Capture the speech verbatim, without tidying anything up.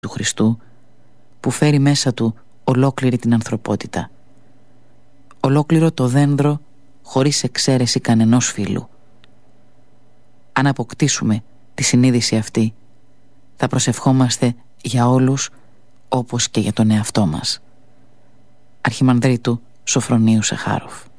του Χριστού, που φέρει μέσα του ολόκληρη την ανθρωπότητα. Ολόκληρο το δένδρο χωρίς εξαίρεση κανενός φύλου. Αν αποκτήσουμε τη συνείδηση αυτή, θα προσευχόμαστε για όλους όπως και για τον εαυτό μας. Αρχιμανδρίτου Σωφρονίου Σεχάροφ.